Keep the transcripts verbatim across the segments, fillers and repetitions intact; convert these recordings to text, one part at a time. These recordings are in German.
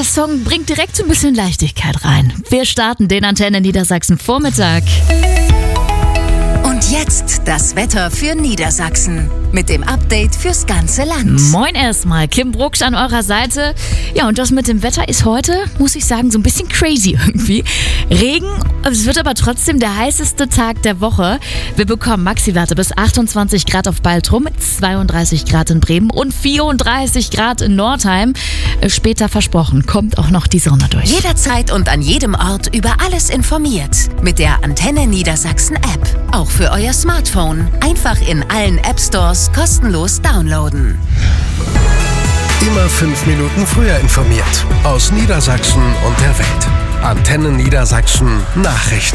der Song bringt direkt so ein bisschen Leichtigkeit rein. Wir starten den Antenne Niedersachsen Vormittag. Und jetzt das Wetter für Niedersachsen mit dem Update fürs ganze Land. Moin erstmal, Kim Brucksch an eurer Seite. Ja, und das mit dem Wetter ist heute, muss ich sagen, so ein bisschen crazy irgendwie. Regen, es wird aber trotzdem der heißeste Tag der Woche. Wir bekommen Maxiwerte bis achtundzwanzig Grad auf Baltrum, zweiunddreißig Grad in Bremen und vierunddreißig Grad in Nordheim. Später versprochen, kommt auch noch die Sonne durch. Jederzeit und an jedem Ort über alles informiert. Mit der Antenne Niedersachsen App. Auch für euer Smartphone. Einfach in allen App Stores kostenlos downloaden. Immer fünf Minuten früher informiert. Aus Niedersachsen und der Welt. Antenne Niedersachsen Nachrichten.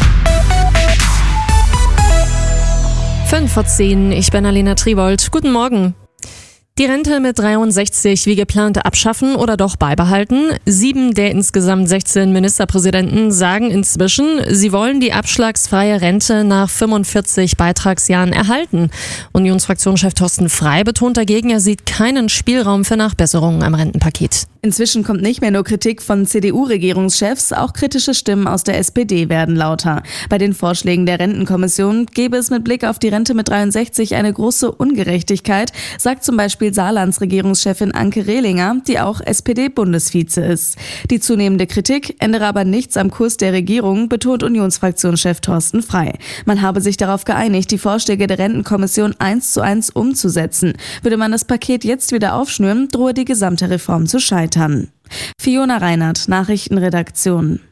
fünf vor zehn, ich bin Alena Tribold. Guten Morgen. Die Rente mit dreiundsechzig wie geplant abschaffen oder doch beibehalten? Sieben der insgesamt sechzehn Ministerpräsidenten sagen inzwischen, sie wollen die abschlagsfreie Rente nach fünfundvierzig Beitragsjahren erhalten. Unionsfraktionschef Thorsten Frey betont dagegen, er sieht keinen Spielraum für Nachbesserungen am Rentenpaket. Inzwischen kommt nicht mehr nur Kritik von C D U-Regierungschefs, auch kritische Stimmen aus der S P D werden lauter. Bei den Vorschlägen der Rentenkommission gäbe es mit Blick auf die Rente mit dreiundsechzig eine große Ungerechtigkeit, sagt zum Beispiel Saarlands Regierungschefin Anke Rehlinger, die auch S P D-Bundesvize ist. Die zunehmende Kritik ändere aber nichts am Kurs der Regierung, betont Unionsfraktionschef Thorsten Frey. Man habe sich darauf geeinigt, die Vorschläge der Rentenkommission eins zu eins umzusetzen. Würde man das Paket jetzt wieder aufschnüren, drohe die gesamte Reform zu scheitern. Fiona Reinhardt, Nachrichtenredaktion.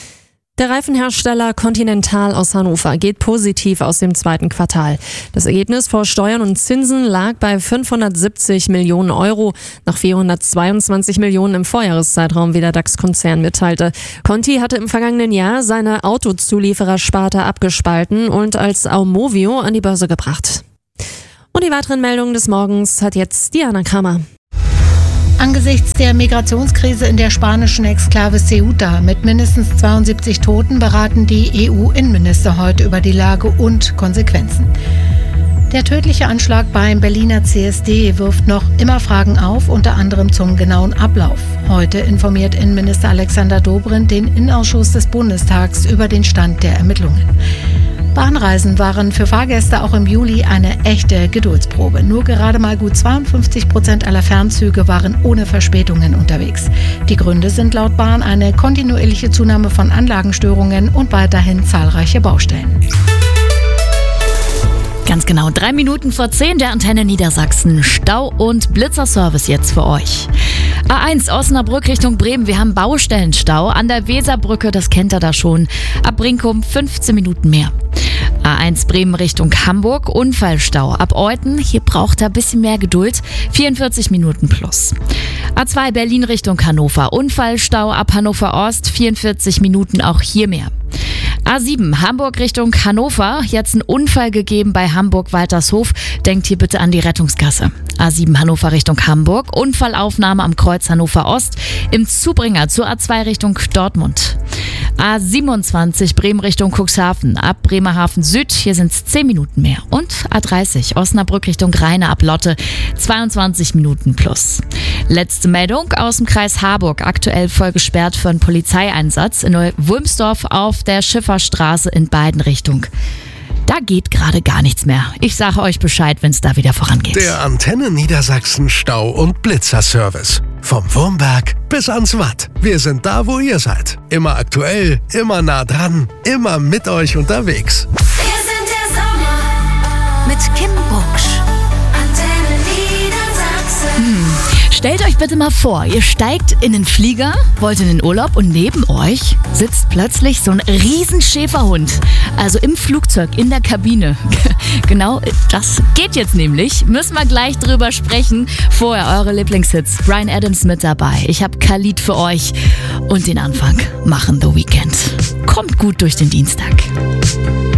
Der Reifenhersteller Continental aus Hannover geht positiv aus dem zweiten Quartal. Das Ergebnis vor Steuern und Zinsen lag bei fünfhundertsiebzig Millionen Euro, nach vierhundertzweiundzwanzig Millionen im Vorjahreszeitraum, wie der DAX-Konzern mitteilte. Conti hatte im vergangenen Jahr seine Autozulieferersparte abgespalten und als Aumovio an die Börse gebracht. Und die weiteren Meldungen des Morgens hat jetzt Diana Kramer. Angesichts der Migrationskrise in der spanischen Exklave Ceuta mit mindestens zweiundsiebzig Toten beraten die E U-Innenminister heute über die Lage und Konsequenzen. Der tödliche Anschlag beim Berliner C S D wirft noch immer Fragen auf, unter anderem zum genauen Ablauf. Heute informiert Innenminister Alexander Dobrindt den Innenausschuss des Bundestags über den Stand der Ermittlungen. Bahnreisen waren für Fahrgäste auch im Juli eine echte Geduldsprobe. Nur gerade mal gut zweiundfünfzig Prozent aller Fernzüge waren ohne Verspätungen unterwegs. Die Gründe sind laut Bahn eine kontinuierliche Zunahme von Anlagenstörungen und weiterhin zahlreiche Baustellen. Ganz genau, drei Minuten vor zehn der Antenne Niedersachsen. Stau- und Blitzerservice jetzt für euch. A eins Osnabrück Richtung Bremen, wir haben Baustellenstau an der Weserbrücke, das kennt ihr da schon. Ab Brinkum fünfzehn Minuten mehr. A eins Bremen Richtung Hamburg, Unfallstau ab Euthen, hier braucht er ein bisschen mehr Geduld, vierundvierzig Minuten plus. A zwei Berlin Richtung Hannover, Unfallstau ab Hannover Ost, vierundvierzig Minuten, auch hier mehr. A sieben Hamburg Richtung Hannover, jetzt ein Unfall gegeben bei Hamburg-Waltershof, denkt hier bitte an die Rettungskasse. A sieben Hannover Richtung Hamburg, Unfallaufnahme am Kreuz Hannover Ost, im Zubringer zur A zwei Richtung Dortmund. A siebenundzwanzig Bremen Richtung Cuxhaven, ab Bremerhaven Süd, hier sind es zehn Minuten mehr. Und A dreißig Osnabrück Richtung Rheine ab Lotte, zweiundzwanzig Minuten plus. Letzte Meldung aus dem Kreis Harburg, aktuell voll gesperrt für einen Polizeieinsatz in Wulmsdorf auf der Schifferstraße in beiden Richtungen. Da geht gerade gar nichts mehr. Ich sage euch Bescheid, wenn es da wieder vorangeht. Der Antenne Niedersachsen Stau- und Blitzerservice. Vom Wurmberg bis ans Watt. Wir sind da, wo ihr seid. Immer aktuell, immer nah dran, immer mit euch unterwegs. Wir sind der Sommer mit Kim Brucksch. Antenne Niedersachsen. Hm. Stellt euch bitte mal vor, ihr steigt in den Flieger, wollt in den Urlaub und neben euch sitzt plötzlich so ein riesen Schäferhund. Also im Flugzeug, in der Kabine. Genau, das geht jetzt nämlich. Müssen wir gleich drüber sprechen. Vorher eure Lieblingshits. Bryan Adams mit dabei. Ich habe Khalid für euch und den Anfang machen The Weeknd. Kommt gut durch den Dienstag.